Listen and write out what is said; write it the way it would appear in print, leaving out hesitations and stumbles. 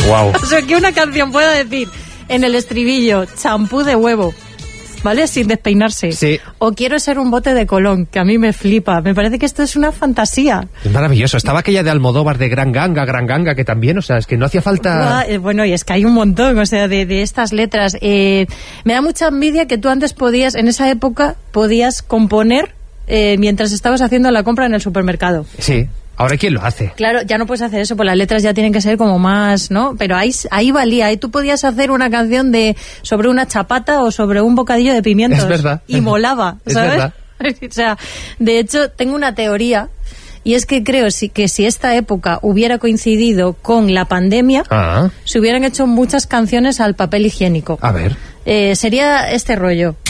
Wow. O sea, que una canción pueda decir en el estribillo champú de huevo, ¿vale? Sin despeinarse. Sí. O quiero ser un bote de Colón, que a mí me flipa. Me parece que esto es una fantasía. Es maravilloso. Estaba aquella de Almodóvar de Gran Ganga, que también, o sea, es que no hacía falta... Bueno, y es que hay un montón, o sea, de estas letras. Me da mucha envidia que tú antes podías, en esa época, podías componer mientras estabas haciendo la compra en el supermercado. Sí. Ahora, ¿quién lo hace? Claro, ya no puedes hacer eso, pues las letras ya tienen que ser como más, ¿no? Pero ahí valía, ahí tú podías hacer una canción sobre una chapata o sobre un bocadillo de pimientos. Es verdad. Y molaba, Es ¿sabes? verdad. O sea, de hecho, tengo una teoría, y es que creo que si esta época hubiera coincidido con la pandemia, se hubieran hecho muchas canciones al papel higiénico. A ver. Sería este rollo.